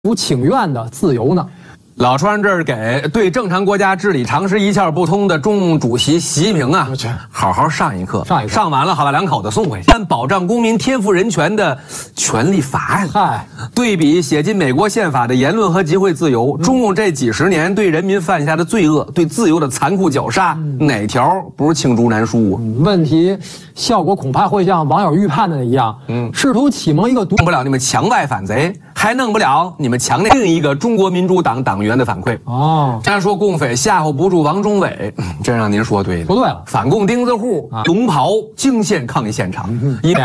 不情愿的自由呢？ 老川这儿给对正常国家治理常识一窍不通的中共主席习近平啊，好好上一课。上完了，好把两口子送回去。按保障公民天赋人权的权利法案， 嗨， 对比写进美国宪法的言论和集会自由，中共这几十年对人民犯下的罪恶、对自由的残酷绞杀，哪条不是罄竹难书啊？ 问题效果恐怕会像网友预判的一样，试图启蒙一个弄不了你们墙外反贼，还弄不了你们墙内另一个中国民主党党员的反馈。他说共匪吓唬不住王中伟，这让您说对了。 不对了， 反共钉子户，龙袍惊现抗议现场，